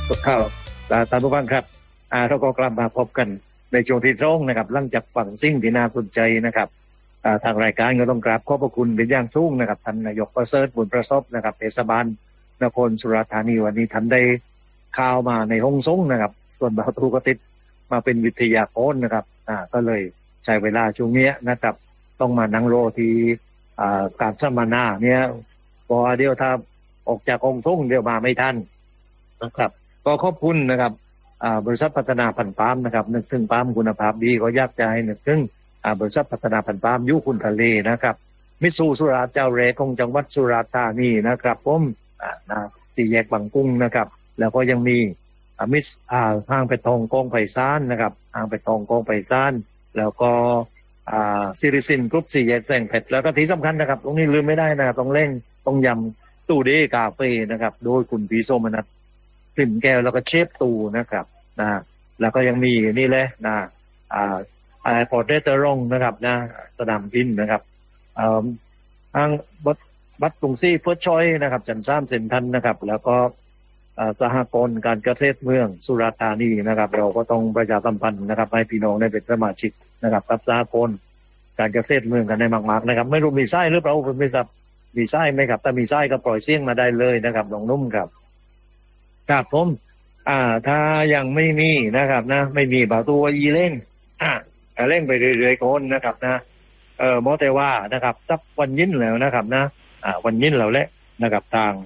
ครับตามผู้ฟังครับเราก็กลับมาพบกันในช่วงที่ตรงนะครับหลังจากฟังสิ่งที่น่าสนใจนะครับทางรายการก็ต้องกราบขอบพระคุณเป็นอย่างสูงนะครับท่านนายกประเสริฐบุญประสบนะครับเทศบาลนครสุราษฎร์ธานีวันนี้ท่านได้ข่าวมาในห้องส่งนะครับส่วนบ่าวตูก็ติดมาเป็นวิทยากรนะครับก็เลยใช้เวลาช่วงนี้นะครับต้องมานั่งรอที่การสัมมนาเนี่ยพอเดียวถ้าออกจากห้องส่งเดียวมาไม่ทันนะครับก็ขอบคุณนะครับบริษัทพัฒนาพันธุ์ปาล์มนะครับนึกถึงปาล์มคุณภาพดีก็อยากจะให้นึกถึงบริษัทพัฒนาพันธุ์ปาล์มยุคุณทะเลนะครับมิตซูสุราษฎร์เจ้าแรกของจังหวัดสุราษฎร์ธานีนะครับผมสี่แยกบางกุ้งนะครับแล้วก็ยังมีมิสห้างไปทองกองไผ่ซ่านนะครับห้างไปทองกองไผ่ซ่านแล้วก็ซิริซินกรุ๊ปสี่แยกแสงเพชรแล้วก็ที่สำคัญนะครับตรงนี้ลืมไม่ได้นะครับต้องเร่งต้องยำตู้เดกาเฟ่นะครับโดยคุณพีโซมนัสกลิ่นแก้วแล้วก็เชฟตูนะครับแล้วก็ยังมีนี่เลยพอร์ตเรเตอร์รงนะครับสนามบินนะครับทางบัตรกรุงศรีเฟิร์สชอยนะครับจันทร์3เซ็นทรัลนะครับแล้วก็สหกรณ์การเกษตรเมืองสุราษฎร์ธานีนะครับเราก็ต้องประชาสัมพันธ์นะครับให้พี่น้องได้เป็นสมาชิกนะครับกับสหกรณ์การเกษตรเมืองกันได้มากๆนะครับไม่รู้มีไส้หรือเปล่าผมไม่ทราบมีไส้ไหมครับถ้ามีไส้ก็ปล่อยเสียงมาได้เลยนะครับน้องนุ่มครับครับผมถ้ายังไม่มีนะครับไม่มีบ่าวตัวอีเล่งเล่งไปเรื่อยๆคนนะครับมอแต่ว่านะครับสักวันยินแล้วนะครับวันยินแล้วแหละนะครับทาง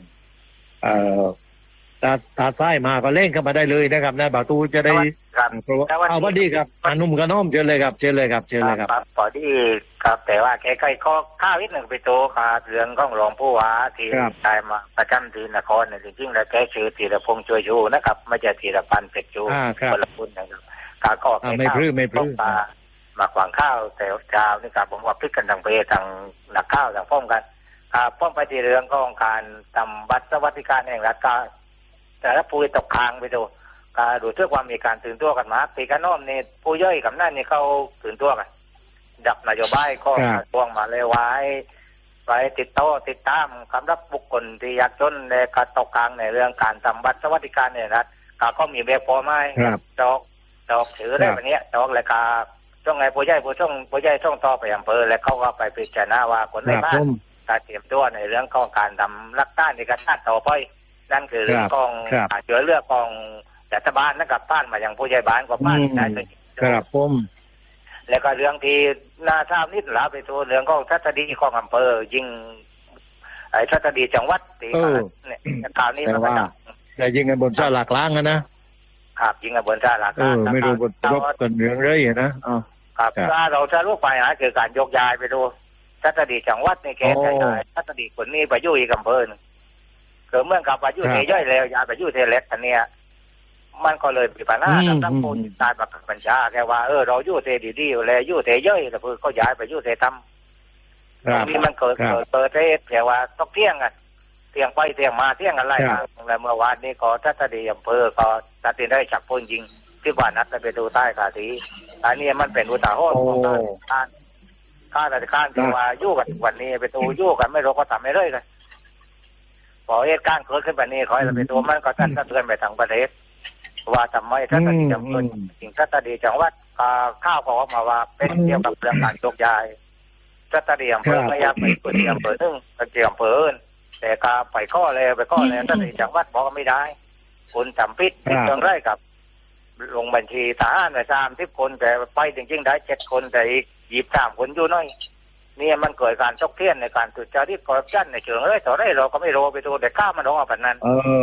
ตาไส้มาก็เล่นเข้ามาได้เลยนะครับบ่าวตูจะได้เอาพอดีครับนุ่มกระน้อมเชิญเลยครับเชิญเลยครับพอดีครับแต่ว่าแกใกล้ข้าวนิดหนึ่งไปโตขาเรื่องของรองผู้ว่าที่ได้มาประจำที่นครเนี่ยจริงๆแล้วแกชื่อธีรพงษ์ช่วยชูนะครับไม่ใช่ธีรพันธ์เป็ดชูคนละคนนะครับการก็ไม่พลื้มาขวางข้าวแต่เช้านี่ครับผมว่าพลิกกันทางเพทางนักข้าวทางป้องกันป้องไปที่เรื่องของการทำบัตรสวัสดิการแห่งรัฐแต่ละผู้ตกค้างไปดูดูเรื่องความมีการตื่นตัวกันมาปีกันน้อมนี่ผู้ย่อยกับนั่นนี่เขาตื่นตัวกันดับนโยบายก็ทวงมาเลยไว้ไปติดตามคำรับบุคคลที่ยากจนในการตกค้างในเรื่องการทำบัตรสวัสดิการเนี่ยนะก็มีแบบพอไหมจอกถือได้แบบนี้จอกเลยช่วงไงผู้ใหญ่ช่วงต่อไปอำเภอแล้วเขาก็ไปพิจารณาว่าคนในบ้านการเตรียมตัวในเรื่องของการทำรักษาในการต่อไปนั่นคือเรื่องของเชื้อเลือดของรัฐบาลนะครับบ้านมาอย่างผู้ใหญ่บ้านก็บ้านได้ครับผมแล้วก็เรื่องที่น่าทราบนิดหลาไปตัวเรื่องของทัศนีของอำเภอยิงทัศนีจังหวัดที่เนี่ยข่าวนี้มันก็แต่ยิงกันบนซาหลักล้างนะครับยิงกันบนซาหลักล้างไม่รู้บนรบกันเรื่องเลยนะครับถ้าเราจะรู้ไปคือการยกย้ายไปดูทัศนีจังหวัดนี่แกใช่ทัศนีคนนี้ไปอยู่อีกอำเภอเกิดเมื่อกับไปอยู่เทย่อยแล้วย้ายไปอยู่เทเล็กอันเนี้ยมันก็เลยมีปัญหาทั้งคนตายประกาศบัญชาแค่ว่าเราอยู่เทดีๆอยู่แล้วอยู่เทย่อยแต่เพื่อเขาย้ายไปอยู่เททำนี่มันเกิดเทแค่ว่าต้องเที่ยงไปเที่ยงมาเที่ยงอะไรแล้วเมื่อวานนี้ก็ทัศนีอำเภอก็ตัดสินได้จับคนยิงที่บ้านนัดไปดูใต้ขาทีอันนี้มันเป็นอุตสาหะของข้าราชการที่ว่าอยู่กันวันนี้ไปดูอยู่กันไม่รู้ก็ทำไม่ได้กันพอเหตุการณ์เกิดขึ้นแบบนี้ขอให้เราไปดูมันก็จะเตือนไปทางประเทศว่าทำไมทัศนีจังหวัดจริงทัศนีจังหวัดข้าวบอกมาว่าเป็นเกี่ยวกับเรื่องการยกย้ายทัศนีอำเภอไม่ยากไปเปิดอำเภอซึ่งเป็นเกี่ยวกับอำเภอแต่ก็ไปข้อเลยทัศนีจังหวัดบอกไม่ได้คุณจำผิดเรื่องไรกับลงบัญชีทหารใน30 คนแต่ไปจริงๆได้7 คนแต่อีก23 คนอยู่น้อยนี่มันเกิดการชกเทียนในการทุจริตคอร์รัปชันในเชิงต่อได้เราก็ไม่รู้ไปดูแต่ข้ามันร้องเอาแบบนั้น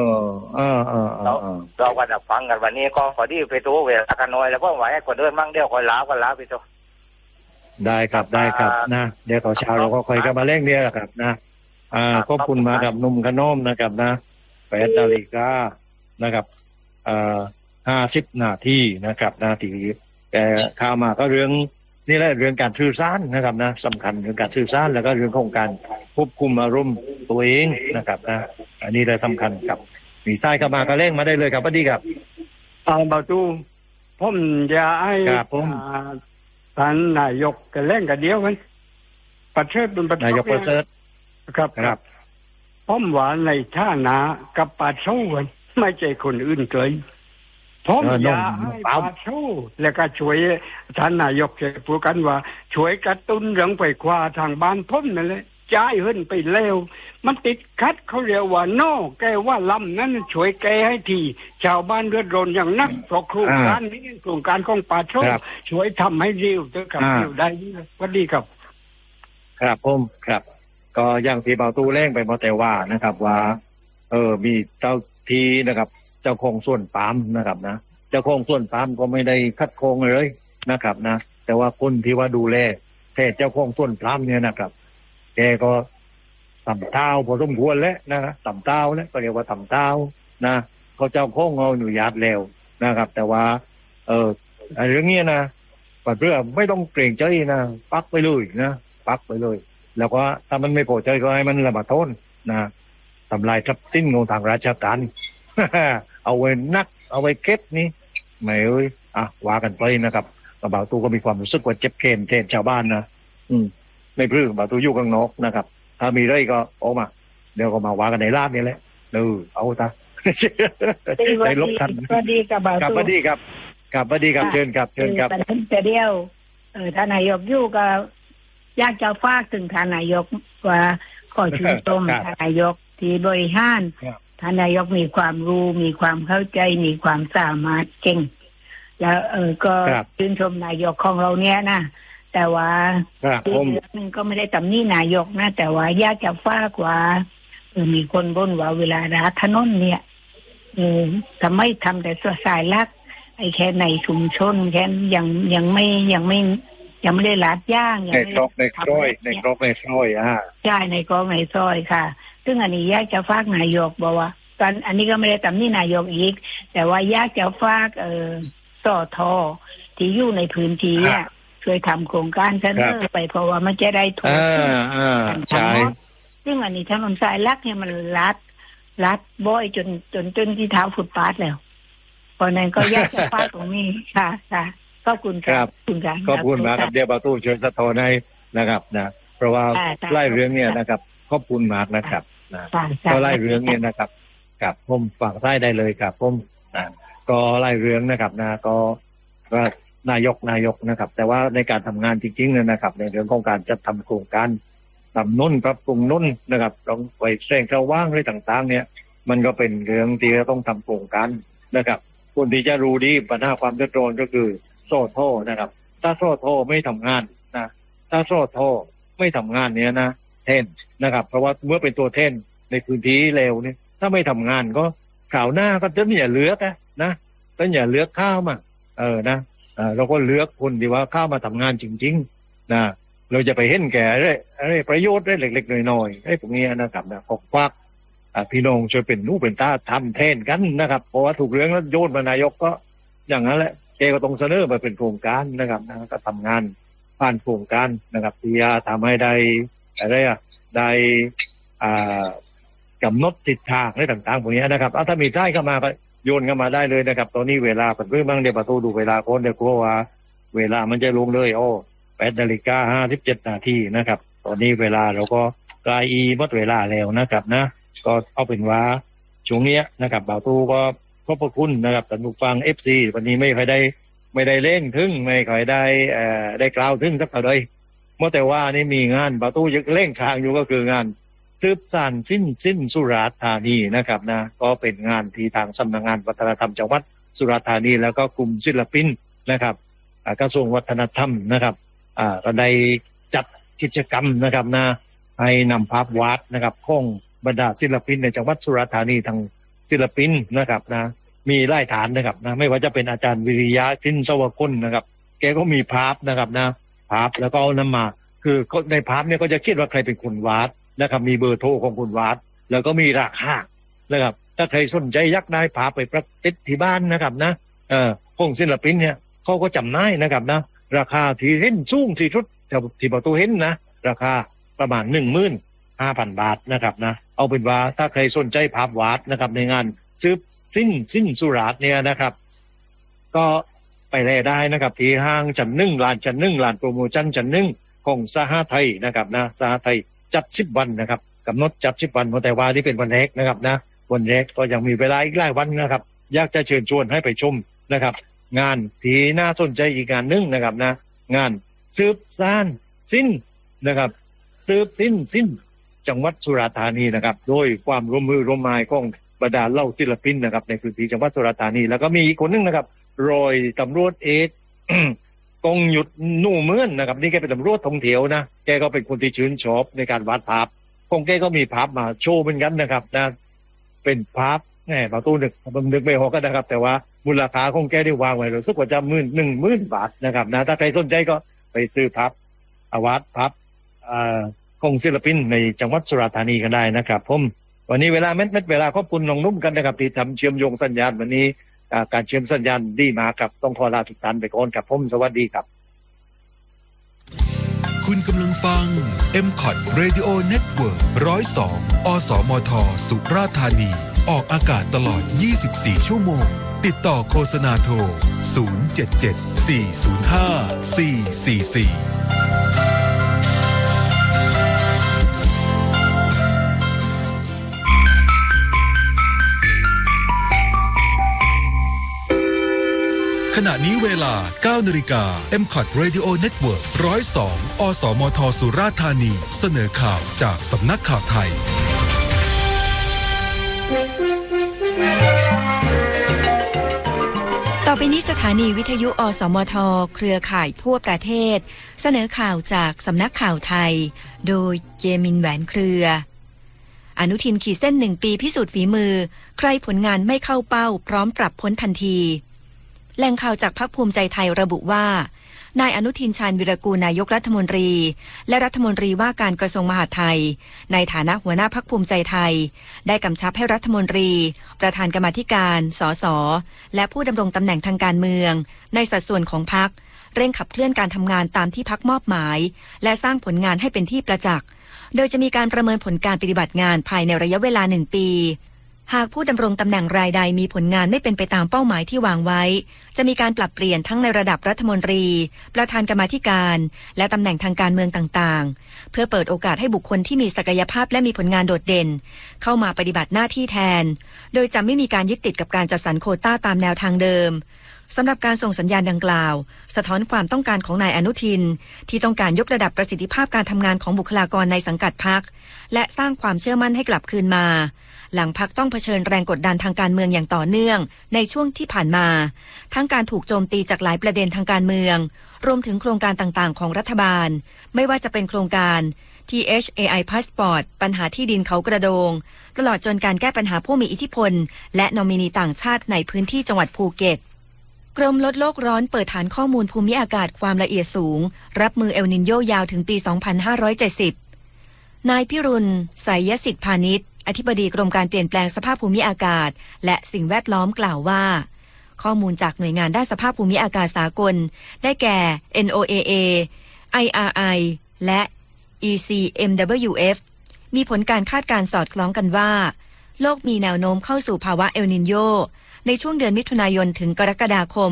เราวันฟังกันวันนี้ก็พอดีไปดูเวลากันน้อยแล้วก็ไหวให้คนเดินมั่งเดียวคอยล้าไปดูได้ครับนะเดี๋ยวต่อเช้าเราก็ค่อยกันมาเร่งเดียวครับนะขอบคุณมากับนุ่มขนมนะครับนะ8 นาฬิกานะครับ50 นาทีนะครับนาทีแต่ข่าวมาก็เรื่องนี่แหละเรื่องการสื่อสารนะครับนะสำคัญเรื่องการสื่อสารแล้วก็เรื่องของการควบคุมอารมณ์ตัวเองนะครับนะอันนี้เลยสำคัญครับมีสายเข้ามาก็เร่งมาได้เลยครับพอดีครับบ่าวตูผมจะให้ท่านนายกกันเร่งกันเดียวกันประเทศเป็นประเทศนายกประเสริฐครับผมว่าในท่านากับป่าสู้กันไม่ใช่คนอื่นเลยผมอยากให้ปาโชแล้วก็ช่วยท่านนายกจะพูดกันว่าช่วยกระตุ้นเรื่องไปคว้าทางบ้านผมนั่นแหละจ่ายเงินไปเร็วมันติดคัดเขาเรียกว่าโน่แกว่าลำนั้นช่วยแกให้ทีชาวบ้านเดือดร้อนอย่างนักเพราะโครงการนี้โครงการของปาโชช่วยทำให้เร็วเจอกับเร็วได้สวัสดีครับครับผมครับก็อย่างที่เบาตู้เร่งไปมาแต่ว่านะครับว่ามีเจ้าทีนะครับเจ้าของส่วนปาล์มนะครับนะเจ้าของส่วนปาล์มก็ไม่ได้คัดโครงเลยนะครับนะแต่ว่าคนที่ว่าดูแลแทนเจ้าของส่วนปาล์มเนี่ยนะครับแกก็ต่ำเท้าพอสมควรแล้วนะครับต่ำเท้าแล้วก็เรียกว่าต่ำเท้านะเขาเจ้าของเอาหนูญาตแล้วนะครับแต่ว่าเรื่องนี้นะปัดเรื่องไม่ต้องเกรงใจนะปักไปเลยนะปักไปเลยแล้วก็ถ้ามันไม่พอใจก็ให้มันระบาดโทษนะทำลายทรัพย์สินของทางราชการ เอาไว้นักเอาไว้เก็บนี่ไม่ว่ากันไปนะครับบ่าวตูก็มีความรู้สึกว่าเจ็บแทนชาวบ้านนะไม่พลื้บ่าวตูอยู่ข้างนอกนะครับถ้ามีเรื่องก็ออกมาเดี๋ยวก็มาว่ากันในร้านนี่แหละเอาตาได้ลบทันสวัสดีกับบ่าวตูสวัสดีครับสวัสดีครับเชิญครับแต่เดียวท่านนายกอยู่ก็อยากจะฝากถึงท่านนายกว่าขอชื่นชมท่านนายกที่บริหารท่านนายกมีความรู้มีความเข้าใจมีความสามารถเก่งแล้วก็ชื่นชมนายกของเราเนี้ยนะแต่ว่าอีกเรื่องนึงก็ไม่ได้ตำหนินายกนะแต่ว่าอยากจะฝากว่ามีคนบ่นว่าเวลาราถนนเนี่ยทำไมทำแต่สายลักไอ้แค่ในชุมชนแค่ยังไม่ได้ลาดย่างในกรอกในซอยใช่ในกรอกในซอยค่ะซึ่งอันนี้อยากจะฝากนายกบอกว่าตอนอันนี้ก็ไม่ได้ตำหนินายกอีกแต่ว่าอยากจะฝากสทที่อยู่ในพื้นที่ช่วยทำโครงการเสนอไปเพราะว่ามันจะได้ถูกใช่ซึ่งอันนี้ถนนสายลักเนี่ยมันลัดบ่อยจนที่เท้าฟุตบาทแล้วเพราะนั้นก็อยากจะฝากตรงนี้ค่ะขอบคุณครับขอบคุณมากครับเดี๋ยวประตูเชิญสะท้อนให้นะครับนะเพราะว่าไล่เรื่องเนี่ยนะครับขอบคุณมากนะครับนะก็ไล่เรื่องเนี่ยนะครับกับผมฝั่งใต้ได้เลยครับผมก็ไล่เรื่องนะครับนะก็นายกนะครับแต่ว่าในการทำงานจริงๆเนี่ยนะครับในเรื่องของการจัดทำโครงการทำนุ่นปรับปรุงนุ่นนะครับต้องไปแสงระว่างอะไรต่างๆเนี่ยมันก็เป็นเรื่องที่ต้องทำโครงการนะครับคนที่จะรู้ดีปัญหาความเดือดร้อนก็คือโซ่โทนะครับถ้าโซ่โทไม่ทำงานนะถ้าโซ่โทไม่ทำงานเนี้ยนะเทนนะครับเพราะว่าเมื่อเป็นตัวเทนในพื้นที่เร็วเนี่ยถ้าไม่ทำงานก็ข่าวหน้าก็จะอย่าเลือกนะก็อย่าเลือกข้าวมานะเราก็เลือกคนที่ว่าเข้ามาทำงานจริงๆนะเราจะไปเห็นแก่อะไรประโยชน์ได้เล็กๆน้อยๆไอ้พวกนี้นะครับนะขอฝากพี่น้องช่วยเป็นหูเป็นตาทำแทนกันนะครับเพราะว่าถูกเรื่องแล้วโยนมานายกก็อย่างนั้นแหละแกก็ต้องเสนอมาเป็นโครงการนะครับนะก็ทำงานผ่านโครงการนะครับที่จะทำให้ได้ได้กำหนดทิศทางอะไรต่างๆพวกนี้นะครับถ้ามีได้เข้ามาก็โยนเข้ามาได้เลยนะครับตอนนี้เวลาเป็นเรื่องบางเดี๋ยวประตูดูเวลาคนเดี๋ยวกลัวว่าเวลามันจะลงเลย8:57 นาทีนะครับตอนนี้เวลาเราก็ใกล้หมดเวลาแล้วนะครับนะก็เอาเป็นว่าช่วงนี้นะครับประตูก็ขอบคุณนะครับท่านผู้ฟัง FC วันนี้ไม่ได้เล่นถึงไม่ค่อยได้กล่าวถึงสักเท่าใดเมื่อแต่ว่านี่มีงานประตูยังเล่นค้างอยู่ก็คืองานสืบสานสิ้นสุราษฎร์ธานีนะครับนะก็เป็นงานที่ทางสำนักงานวัฒนธรรมจังหวัดสุราษฎร์ธานีแล้วก็กลุ่มศิลปินนะครับกระทรวงวัฒนธรรมนะครับก็ได้จัดกิจกรรมนะครับนะให้นำภาพวาดนะครับของบรรดาศิลปินในจังหวัดสุราษฎร์ธานีทางศิลปินนะครับนะมีไล่ฐานนะครับนะไม่ว่าจะเป็นอาจารย์วิริยะสินสวกุลนะครับแกก็มีภาพนะครับนะภาพแล้วก็เอานำมาคือในภาพเนี่ยก็จะคิดว่าใครเป็นคนวาดนะครับมีเบอร์โทรของคนวาดแล้วก็มีราคานะครับถ้าใครสนใจยักได้ภาพไปประดิษฐ์ที่บ้านนะครับนะของศิลปินเนี่ยเขาก็จำหน่ายนะครับนะราคาที่เห็นสูงที่สุดที่ประตูเห็นนะราคาประมาณ 15,000 บาทนะครับนะเอาเป็นว่าถ้าใครสนใจภาพวาดนะครับในงานซื้อสิ้นสุราษฎร์เนี่ยนะครับก็ไปแลได้นะครับที่ห้างชั้น 1ลานชั้น 1ลานโปรโมชั่นชั้น 1ของสหไทยนะครับนะสหไทยจัด10 วันนะครับกำหนดจัด10 วันแต่ว่าที่เป็นวันแรกนะครับนะวันแรกก็ยังมีเวลาอีกหลายวันนะครับอยากจะเชิญชวนให้ไปชมนะครับงานที่น่าสนใจอีกงานนึงนะครับนะงานสืบสานสิ้นนะครับสืบสิ้นจังหวัดสุราษฎร์ธานีนะครับโดยความร่วมมือร่วมไม้ของบรรดาเหล่าศิลปินนะครับในพื้นที่จังหวัดสุราษฎร์ธานีแล้วก็มีอีกคนนึงนะครับรอยตำรวจเอก กงหยุดนู่เมื่อนนะครับนี่แกเป็นตำรวจท่องเที่ยวนะแกก็เป็นคนที่ชื่นชอบในการวาดภาพของแกก็มีภาพมาโชว์เหมือนกันนะครับนะเป็นภาพแหมประตูนึกไม่ออกกันนะครับแต่ว่ามูลค่าของแกได้วางไว้รู้สึกว่าจะ10,000 บาทนะครับนะถ้าใครสนใจก็ไปซื้อภาพวาดภาพของศิลปินในจังหวัดสุราษฎร์ธานีกันได้นะครับผมวันนี้เวลาเม็ดเวลาขอบคุณน้องนุ่มกันนะครับที่ทำเชื่อมโยงสัญญาณวันนี้การเชื่อมสัญญาณดีมากับต้องขอลาทุกท่านไปก่อนครับผมสวัสดีครับคุณกำลังฟัง MCOT Radio Network 102 อสมท สุราษฎร์ธานีออกอากาศตลอด24ชั่วโมงติดต่อโฆษณาโทร077 405 444ขณะนี้เวลา 9 นาฬิกา MCOT Radio Network 102 อสมท สุราษฎร์ธานีเสนอข่าวจากสำนักข่าวไทยต่อไปนี้สถานีวิทยุอสมทเครือข่ายทั่วประเทศเสนอข่าวจากสำนักข่าวไทยโดยเยมินแหวนเครืออนุทินขีดเส้น1 ปีพิสูจน์ฝีมือใครผลงานไม่เข้าเป้าพร้อมปรับพ้นทันทีแหล่งข่าวจากพรรคภูมิใจไทยระบุว่านายอนุทินชาญวิรากูลนายกรัฐมนตรีและรัฐมนตรีว่าการกระทรวงมหาดไทยในฐานะหัวหน้าพรรคภูมิใจไทยได้กำชับให้รัฐมนตรีประธานกรรมาธิการสสและผู้ดำรงตำแหน่งทางการเมืองในสัดส่วนของพรรคเร่งขับเคลื่อนการทำงานตามที่พรรคมอบหมายและสร้างผลงานให้เป็นที่ประจักษ์โดยจะมีการประเมินผลการปฏิบัติงานภายในระยะเวลา1 ปีหากผู้ดำรงตำแหน่งรายใดมีผลงานไม่เป็นไปตามเป้าหมายที่วางไว้จะมีการปรับเปลี่ยนทั้งในระดับรัฐมนตรีประธานกรรมาธิการและตำแหน่งทางการเมืองต่างๆเพื่อเปิดโอกาสให้บุคคลที่มีศักยภาพและมีผลงานโดดเด่นเข้ามาปฏิบัติหน้าที่แทนโดยจะไม่มีการยึดติดกับการจัดสรรโควต้าตามแนวทางเดิมสำหรับการส่งสัญญาณดังกล่าวสะท้อนความต้องการของนายอนุทินที่ต้องการยกระดับประสิทธิภาพการทำงานของบุคลากรในสังกัดพรรคและสร้างความเชื่อมั่นให้กลับคืนมาหลังพรรคต้องเผชิญแรงกดดันทางการเมืองอย่างต่อเนื่องในช่วงที่ผ่านมาทั้งการถูกโจมตีจากหลายประเด็นทางการเมืองรวมถึงโครงการต่างๆของรัฐบาลไม่ว่าจะเป็นโครงการ THAI Passport ปัญหาที่ดินเขากระโดงตลอดจนการแก้ปัญหาผู้มีอิทธิพลและนอมินีต่างชาติในพื้นที่จังหวัดภูเก็ตกรมลดโลกร้อนเปิดฐานข้อมูลภูมิอากาศความละเอียดสูงรับมือเอลนิโญยาวถึงปี 2570 นายพิรุณ ไสยสิทธิพานิชอธิบดีกรมการเปลี่ยนแปลงสภาพภูมิอากาศและสิ่งแวดล้อมกล่าวว่าข้อมูลจากหน่วยงานด้านสภาพภูมิอากาศสากลได้แก่ NOAA IRI และ ECMWF มีผลการคาดการณ์สอดคล้องกันว่าโลกมีแนวโน้มเข้าสู่ภาวะเอลนิโญในช่วงเดือนมิถุนายนถึงกรกฎาคม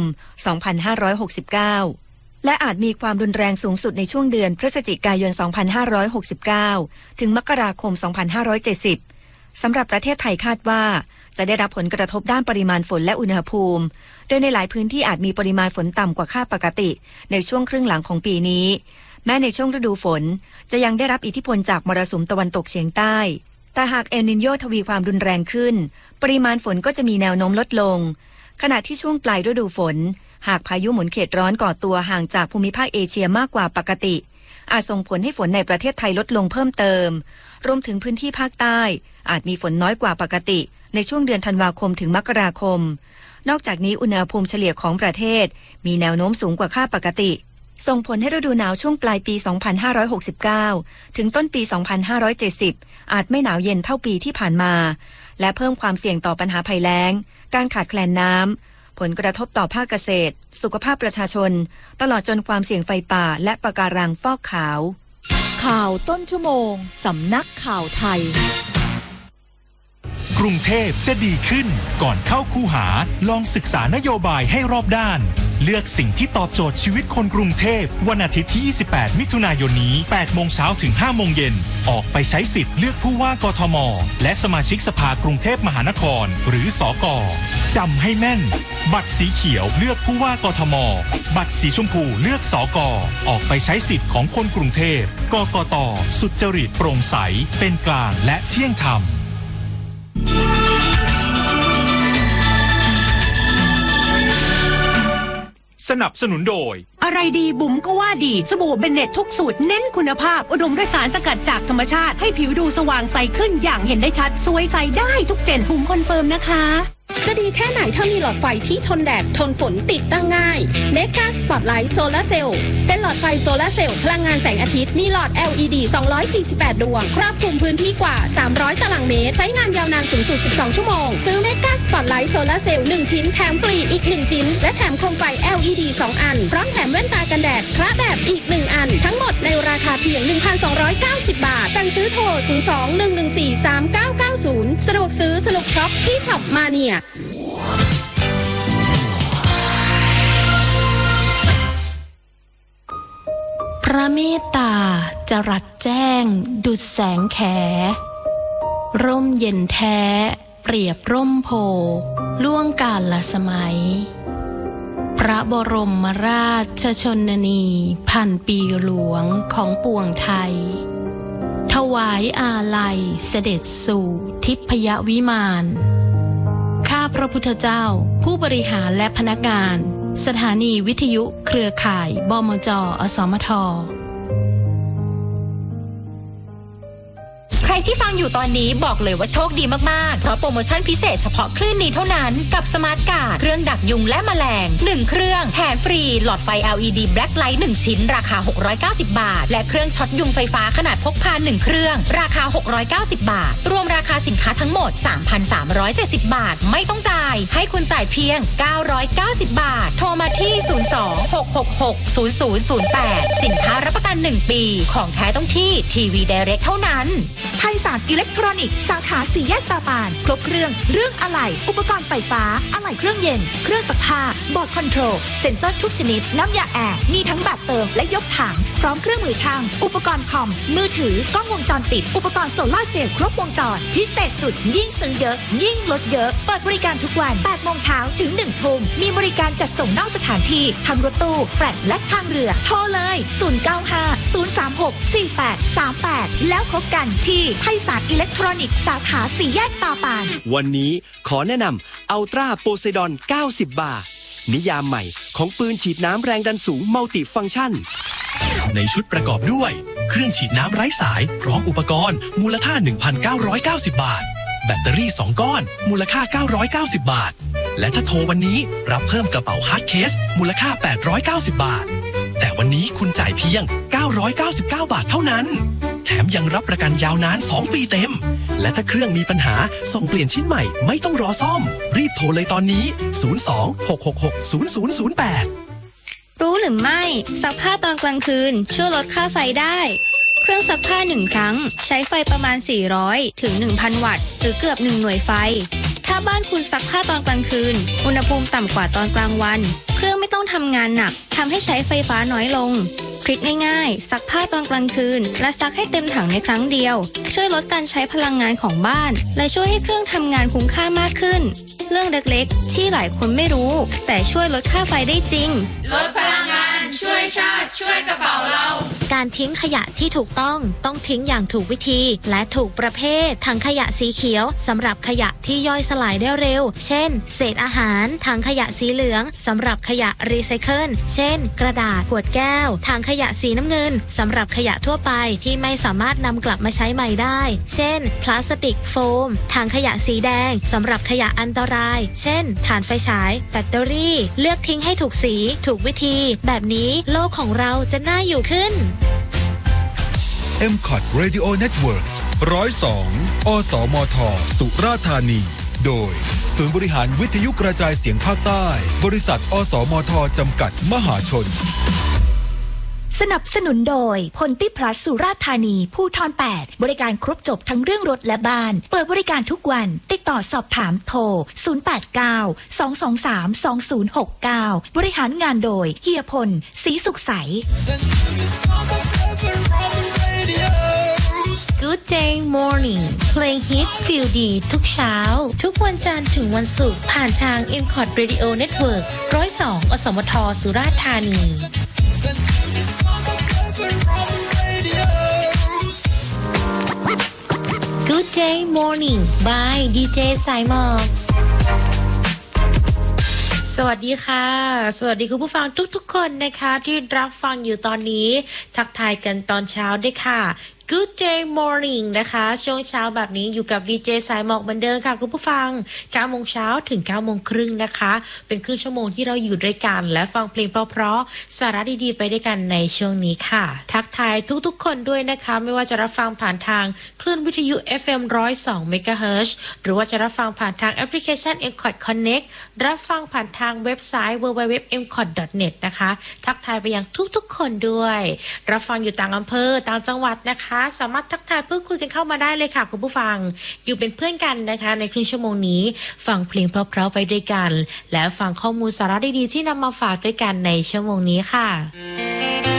2569 และอาจมีความรุนแรงสูงสุดในช่วงเดือนพฤศจิกายน 2569 ถึงมกราคม 2570 สำหรับประเทศไทยคาดว่าจะได้รับผลกระทบด้านปริมาณฝนและอุณหภูมิโดยในหลายพื้นที่อาจมีปริมาณฝนต่ำกว่าค่าปกติในช่วงครึ่งหลังของปีนี้แม้ในช่วงฤดูฝนจะยังได้รับอิทธิพลจากมรสุมตะวันตกเฉียงใต้แต่หากเอลนิโญทวีความรุนแรงขึ้นปริมาณฝนก็จะมีแนวโน้มลดลงขณะที่ช่วงปลายฤดูฝนหากพายุหมุนเขตร้อนก่อตัวห่างจากภูมิภาคเอเชียมากกว่าปกติอาจส่งผลให้ฝนในประเทศไทยลดลงเพิ่มเติมรวมถึงพื้นที่ภาคใต้อาจมีฝนน้อยกว่าปกติในช่วงเดือนธันวาคมถึงมกราคมนอกจากนี้อุณหภูมิเฉลี่ยของประเทศมีแนวโน้มสูงกว่าค่าปกติส่งผลให้ฤดูหนาวช่วงปลายปี 2569 ถึงต้นปี 2570 อาจไม่หนาวเย็นเท่าปีที่ผ่านมาและเพิ่มความเสี่ยงต่อปัญหาภัยแล้งการขาดแคลนน้ำผลกระทบต่อภาคเกษตรสุขภาพประชาชนตลอดจนความเสี่ยงไฟป่าและปะการังฟอกขาวข่าวต้นชั่วโมงสำนักข่าวไทยกรุงเทพจะดีขึ้นก่อนเข้าคูหาลองศึกษานโยบายให้รอบด้านเลือกสิ่งที่ตอบโจทย์ชีวิตคนกรุงเทพวันอาทิตย์ที่ 28 มิถุนายนนี้ 8 โมงเช้าถึง 5 โมงเย็นออกไปใช้สิทธิ์เลือกผู้ว่ากทมและสมาชิกสภากรุงเทพมหานครหรือสก.จำให้แม่นบัตรสีเขียวเลือกผู้ว่ากทมบัตรสีชมพูเลือกสก.ออกไปใช้สิทธิ์ของคนกรุงเทพกกต.สุจริตโปร่งใสเป็นกลางและเที่ยงธรรมสนับสนุนโดยอะไรดีบุ๋มก็ว่าดีสบู่เบนเน็ตทุกสูตรเน้นคุณภาพอุดมด้วยสารสกัดจากธรรมชาติให้ผิวดูสว่างใสขึ้นอย่างเห็นได้ชัดสวยใสได้ทุกเจนบุ๋มคอนเฟิร์มนะคะจะดีแค่ไหนถ้ามีหลอดไฟที่ทนแดดทนฝนติดตั้งง่ายเมกาสปอตไลท์โซลาร์เซลล์เป็นหลอดไฟโซลาร์เซลล์พลังงานแสงอาทิตย์มีหลอด LED 248 ดวงครอบคลุมพื้นที่กว่า300ตารางเมตรใช้งานยาวนานสูงสุด12ชั่วโมงซื้อเมกาสปอตไลท์โซลาร์เซลล์1ชิ้นแถมฟรีอีก1ชิ้นและแถมโคมไฟ LED 2 อันพร้อมแถมแว่นตากันแดดคละแบบอีก1อันทั้งหมดในราคาเพียง 1,290 บาทสั่งซื้อโทร 02-114-3990 สะดวกซื้อสนุกช็อปที่ช็อปมาเนียพระเมตตาจรัสแจ้งดุจแสงแขร่มเย็นแท้เปรียบร่มโพล่วงกาลสมัยพระบรมราชชนนีพันปีหลวงของปวงไทยถวายอาลัยเสด็จสู่ทิพยวิมานข้าพระพุทธเจ้าผู้บริหารและพนักงานสถานีวิทยุเครือข่ายบมจ.อสมท. ใครที่ฟังอยู่ตอนนี้บอกเลยว่าโชคดีมากๆเพราะโปรโมชั่นพิเศษเฉพาะคลื่นนี้เท่านั้นกับสมาร์ทการ์ดเครื่องดักยุงและแมลง1เครื่องแถมฟรีหลอดไฟ LED Black Light 1ชิ้นราคา690 บาทและเครื่องช็อตยุงไฟฟ้าขนาดพกพา1เครื่องราคา690 บาทรวมราคาสินค้าทั้งหมด 3,370 บาทไม่ต้องจ่ายให้คุณจ่ายเพียง990 บาทโทรมาที่02-666-0008สินค้ารับประกัน1ปีของแท้ต้องที่ทีวีไดเรกเท่านั้นไทยสารอิเล็กทรอนิกส์สาขา4 แยกตาปานครบเครื่องเรื่องอะไหล่อุปกรณ์ไฟฟ้าอะไหล่เครื่องเย็นเครื่องซักผ้าบอร์ดคอนโทรลเซ็นเซอร์ทุกชนิดน้ำยาแอร์มีทั้งแบบเติมและยกถังพร้อมเครื่องมือช่างอุปกรณ์คอมมือถือกล้องวงจรปิดอุปกรณ์โซล่าร์เซลล์ครบวงจรพิเศษสุดยิ่งซื้อเยอะยิ่งลดเยอะเปิดบริการทุกวัน 8 โมงเช้าถึง 1 ทุ่มมีบริการจัดส่งนอกสถานที่ทั้งรถตู้แฟลตและทางเรือโทรเลย0950364838แล้วพบกันที่ไทยสารอิเล็กทรอนิกส์สาขา4 แยกตาปานวันนี้ขอแนะนำอัลตราโพไซดอน90 บาทนิยามใหม่ของปืนฉีดน้ำแรงดันสูงมัลติฟังก์ชันในชุดประกอบด้วยเครื่องฉีดน้ำไร้สายพร้อมอุปกรณ์มูลค่า 1,990 บาทแบตเตอรี่2ก้อนมูลค่า990 บาทและถ้าโทรวันนี้รับเพิ่มกระเป๋าฮาร์ดเคสมูลค่า890 บาทแต่วันนี้คุณจ่ายเพียง999 บาทเท่านั้นแถมยังรับประกันยาวนาน2 ปีเต็มและถ้าเครื่องมีปัญหาส่งเปลี่ยนชิ้นใหม่ไม่ต้องรอซ่อมรีบโทรเลยตอนนี้02-666-0008 รู้หรือไม่ซักผ้าตอนกลางคืนช่วยลดค่าไฟได้เครื่องซักผ้า1ครั้งใช้ไฟประมาณ400ถึง 1,000 วัตต์หรือเกือบ1หน่วยไฟถ้าบ้านคุณซักผ้าตอนกลางคืนอุณหภูมิต่ำกว่าตอนกลางวันเครื่องไม่ต้องทำงานหนักทำให้ใช้ไฟฟ้าน้อยลงทริคง่ายๆซักผ้าตอนกลางคืนและซักให้เต็มถังในครั้งเดียวช่วยลดการใช้พลังงานของบ้านและช่วยให้เครื่องทำงานคุ้มค่ามากขึ้นเรื่องเล็กๆที่หลายคนไม่รู้แต่ช่วยลดค่าไฟได้จริงลดพลังงานช่วยชาติช่วยกระเป๋าเราการทิ้งขยะที่ถูกต้องทิ้งอย่างถูกวิธีและถูกประเภทถังขยะสีเขียวสำหรับขยะที่ย่อยสลายได้เร็วเช่นเศษอาหารถังขยะสีเหลืองสำหรับขยะรีไซเคิลเช่นกระดาษขวดแก้วถังขยะสีน้ำเงินสำหรับขยะทั่วไปที่ไม่สามารถนำกลับมาใช้ใหม่ได้เช่นพลาสติกโฟมถังขยะสีแดงสำหรับขยะอันตรายเช่นถ่านไฟฉายแบตเตอรี่เลือกทิ้งให้ถูกสีถูกวิธีแบบนี้โลกของเราจะน่าอยู่ขึ้น MCOT Radio Network 102 อสมท สุราษฎร์ธานี โดยศูนย์บริหารวิทยุกระจายเสียงภาคใต้บริษัทอสมท จำกัดมหาชนสนับสนุนโดยพลติพลัสสุราษฎร์ธานีภูธร8บริการครบจบทั้งเรื่องรถและบ้านเปิดบริการทุกวันติดต่อสอบถามโทร089-223-2069บริหารงานโดยเฮียพลศรีสุขใส Good Day Morning เพลงฮิตฟีลดีทุกเช้าทุกวันจันทร์ถึงวันศุกร์ผ่านทาง M-KOT Radio Network 102 อสมทสุราษฎร์ธานี Good Day Morning by DJ สายหมอกสวัสดีค่ะสวัสดีคุณผู้ฟังทุกๆคนนะคะที่รับฟังอยู่ตอนนี้ทักทายกันตอนเช้าด้วยค่ะ Good Day Morning นะคะช่วงเช้าแบบนี้อยู่กับดีเจสายหมอกเหมือนเดิมค่ะคุณผู้ฟัง 9 โมงเช้าถึง 9 โมงครึ่งนะคะเป็นครึ่งชั่วโมงที่เราอยู่ด้วยกันและฟังเพลงเพราะๆสาระดีๆไปด้วยกันในช่วงนี้ค่ะทักทายทุกๆคนด้วยนะคะไม่ว่าจะรับฟังผ่านทางคลื่นวิทยุ FM 102 MHz หรือว่าจะรับฟังผ่านทางแอปพลิเคชัน M-KOT Connect รับฟังผ่านทางเว็บไซต์ www.mkot.net นะคะทักทายไปยังทุกๆคนด้วยรับฟังอยู่ต่างอำเภอต่างจังหวัดนะคะสามารถทักทายพูดคุยกันเข้ามาได้เลยค่ะคุณผู้ฟังอยู่เป็นเพื่อนกันนะคะในครึ่งชั่วโมงนี้ฟังเพลงเพราะๆไปด้วยกันและฟังข้อมูลสาระดีๆที่นำมาฝากด้วยกันในชั่วโมงนี้ค่ะ